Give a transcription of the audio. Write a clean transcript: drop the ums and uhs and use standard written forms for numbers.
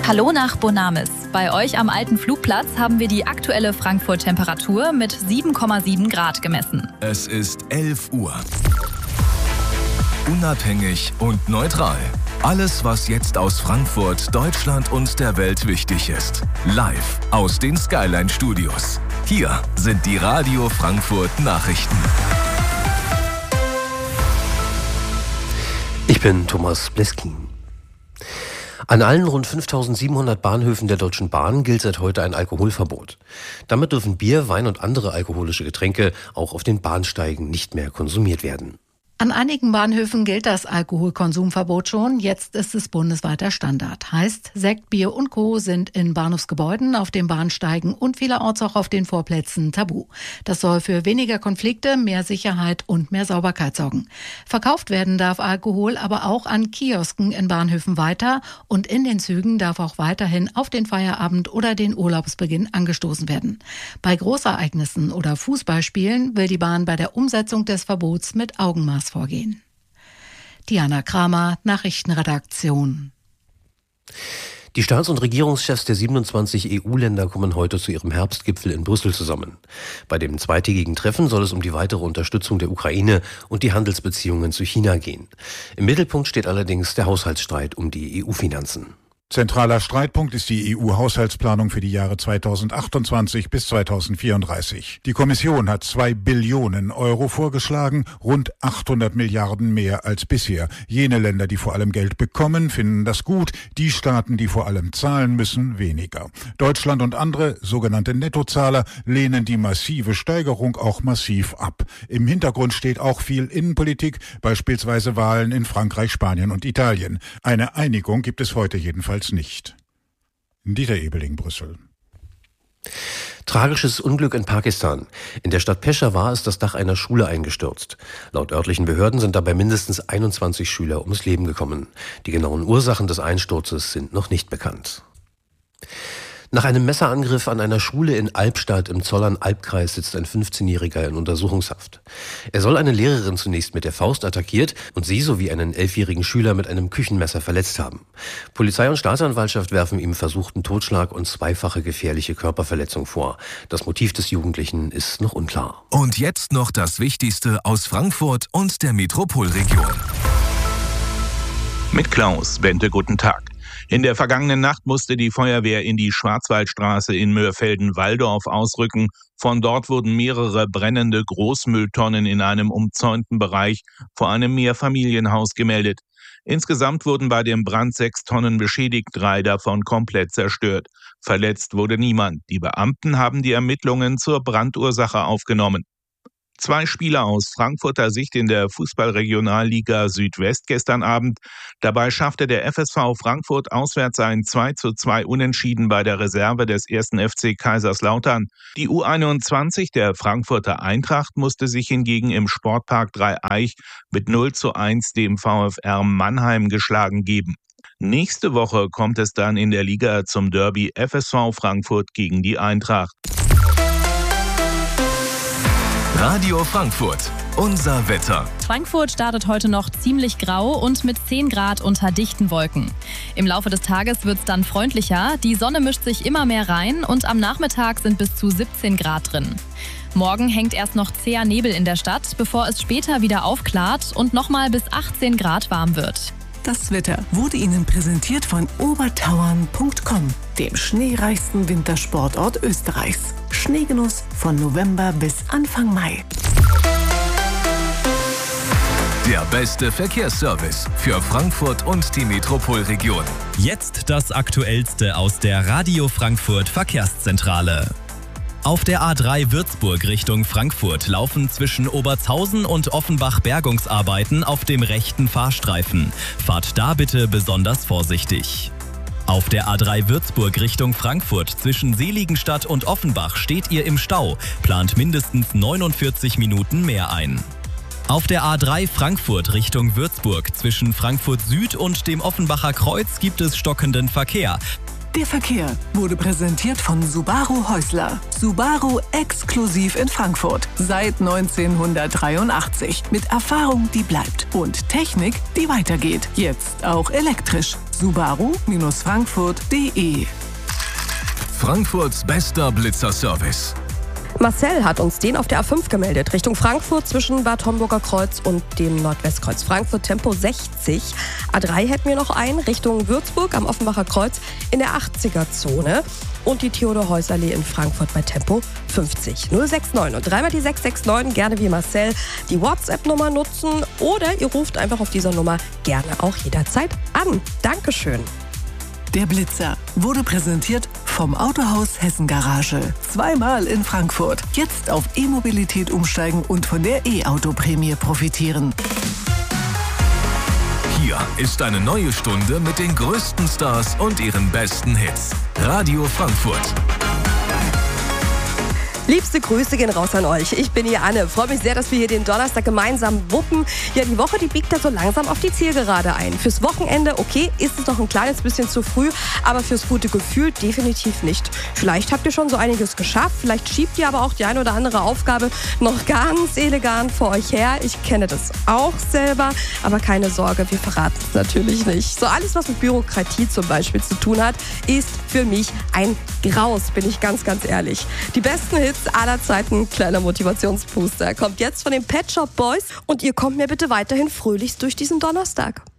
Hallo nach Bonamis. Bei euch am alten Flugplatz haben wir die aktuelle Frankfurt-Temperatur mit 7,7 Grad gemessen. Es ist 11 Uhr. Unabhängig und neutral. Alles, was jetzt aus Frankfurt, Deutschland und der Welt wichtig ist. Live aus den Skyline Studios. Hier sind die Radio Frankfurt Nachrichten. Ich bin Thomas Bleskin. An allen rund 5.700 Bahnhöfen der Deutschen Bahn gilt seit heute ein Alkoholverbot. Damit dürfen Bier, Wein und andere alkoholische Getränke auch auf den Bahnsteigen nicht mehr konsumiert werden. An einigen Bahnhöfen gilt das Alkoholkonsumverbot schon. Jetzt ist es bundesweiter Standard. Heißt, Sekt, Bier und Co. sind in Bahnhofsgebäuden, auf den Bahnsteigen und vielerorts auch auf den Vorplätzen tabu. Das soll für weniger Konflikte, mehr Sicherheit und mehr Sauberkeit sorgen. Verkauft werden darf Alkohol aber auch an Kiosken in Bahnhöfen weiter und in den Zügen darf auch weiterhin auf den Feierabend oder den Urlaubsbeginn angestoßen werden. Bei Großereignissen oder Fußballspielen will die Bahn bei der Umsetzung des Verbots mit Augenmaß vorgehen. Diana Kramer, Nachrichtenredaktion. Die Staats- und Regierungschefs der 27 EU-Länder kommen heute zu ihrem Herbstgipfel in Brüssel zusammen. Bei dem zweitägigen Treffen soll es um die weitere Unterstützung der Ukraine und die Handelsbeziehungen zu China gehen. Im Mittelpunkt steht allerdings der Haushaltsstreit um die EU-Finanzen. Zentraler Streitpunkt ist die EU-Haushaltsplanung für die Jahre 2028 bis 2034. Die Kommission hat 2 Billionen Euro vorgeschlagen, rund 800 Milliarden mehr als bisher. Jene Länder, die vor allem Geld bekommen, finden das gut, die Staaten, die vor allem zahlen müssen, weniger. Deutschland und andere, sogenannte Nettozahler, lehnen die massive Steigerung auch massiv ab. Im Hintergrund steht auch viel Innenpolitik, beispielsweise Wahlen in Frankreich, Spanien und Italien. Eine Einigung gibt es heute jedenfalls nicht. Dieter Ebeling, Brüssel. Tragisches Unglück in Pakistan. In der Stadt Peshawar war es das Dach einer Schule eingestürzt. Laut örtlichen Behörden sind dabei mindestens 21 Schüler ums Leben gekommen. Die genauen Ursachen des Einsturzes sind noch nicht bekannt. Nach einem Messerangriff an einer Schule in Albstadt im Zollern-Albkreis sitzt ein 15-Jähriger in Untersuchungshaft. Er soll eine Lehrerin zunächst mit der Faust attackiert und sie sowie einen 11-jährigen Schüler mit einem Küchenmesser verletzt haben. Polizei und Staatsanwaltschaft werfen ihm versuchten Totschlag und zweifache gefährliche Körperverletzung vor. Das Motiv des Jugendlichen ist noch unklar. Und jetzt noch das Wichtigste aus Frankfurt und der Metropolregion. Mit Klaus Bente, guten Tag. In der vergangenen Nacht musste die Feuerwehr in die Schwarzwaldstraße in Mörfelden-Walldorf ausrücken. Von dort wurden mehrere brennende Großmülltonnen in einem umzäunten Bereich vor einem Mehrfamilienhaus gemeldet. Insgesamt wurden bei dem Brand 6 Tonnen beschädigt, 3 davon komplett zerstört. Verletzt wurde niemand. Die Beamten haben die Ermittlungen zur Brandursache aufgenommen. 2 Spieler aus Frankfurter Sicht in der Fußballregionalliga Südwest gestern Abend. Dabei schaffte der FSV Frankfurt auswärts ein 2:2 Unentschieden bei der Reserve des 1. FC Kaiserslautern. Die U21 der Frankfurter Eintracht musste sich hingegen im Sportpark Dreieich mit 0:1 dem VfR Mannheim geschlagen geben. Nächste Woche kommt es dann in der Liga zum Derby FSV Frankfurt gegen die Eintracht. Radio Frankfurt, unser Wetter. Frankfurt startet heute noch ziemlich grau und mit 10 Grad unter dichten Wolken. Im Laufe des Tages wird es dann freundlicher, die Sonne mischt sich immer mehr rein und am Nachmittag sind bis zu 17 Grad drin. Morgen hängt erst noch zäher Nebel in der Stadt, bevor es später wieder aufklart und nochmal bis 18 Grad warm wird. Das Wetter wurde Ihnen präsentiert von obertauern.com, dem schneereichsten Wintersportort Österreichs. Schneegenuss von November bis Anfang Mai. Der beste Verkehrsservice für Frankfurt und die Metropolregion. Jetzt das Aktuellste aus der Radio Frankfurt Verkehrszentrale. Auf der A3 Würzburg Richtung Frankfurt laufen zwischen Obertshausen und Offenbach Bergungsarbeiten auf dem rechten Fahrstreifen. Fahrt da bitte besonders vorsichtig. Auf der A3 Würzburg Richtung Frankfurt zwischen Seligenstadt und Offenbach steht ihr im Stau, plant mindestens 49 Minuten mehr ein. Auf der A3 Frankfurt Richtung Würzburg zwischen Frankfurt Süd und dem Offenbacher Kreuz gibt es stockenden Verkehr. Der Verkehr wurde präsentiert von Subaru Häusler. Subaru exklusiv in Frankfurt. Seit 1983. Mit Erfahrung, die bleibt. Und Technik, die weitergeht. Jetzt auch elektrisch. Subaru-Frankfurt.de. Frankfurts bester Blitzerservice. Marcel hat uns den auf der A5 gemeldet, Richtung Frankfurt zwischen Bad Homburger Kreuz und dem Nordwestkreuz Frankfurt, Tempo 60. A3 hätten wir noch einen, Richtung Würzburg am Offenbacher Kreuz in der 80er-Zone. Und die Theodor-Heuss-Allee in Frankfurt bei Tempo 50. 069 und dreimal die 669, gerne wie Marcel die WhatsApp-Nummer nutzen oder ihr ruft einfach auf dieser Nummer gerne auch jederzeit an. Dankeschön. Der Blitzer wurde präsentiert vom Autohaus Hessen Garage. Zweimal in Frankfurt. Jetzt auf E-Mobilität umsteigen und von der E-Auto-Prämie profitieren. Hier ist eine neue Stunde mit den größten Stars und ihren besten Hits. Radio Frankfurt. Liebste Grüße gehen raus an euch. Ich bin hier Anne. Freue mich sehr, dass wir hier den Donnerstag gemeinsam wuppen. Ja, die Woche, die biegt da so langsam auf die Zielgerade ein. Fürs Wochenende, okay, ist es noch ein kleines bisschen zu früh, aber fürs gute Gefühl definitiv nicht. Vielleicht habt ihr schon so einiges geschafft, vielleicht schiebt ihr aber auch die eine oder andere Aufgabe noch ganz elegant vor euch her. Ich kenne das auch selber, aber keine Sorge, wir verraten es natürlich nicht. So alles, was mit Bürokratie zum Beispiel zu tun hat, ist für mich ein Graus, bin ich ganz, ganz ehrlich. Die besten Hits aller Zeiten, kleiner Motivationsbooster, kommt jetzt von den Pet Shop Boys und ihr kommt mir bitte weiterhin fröhlichst durch diesen Donnerstag.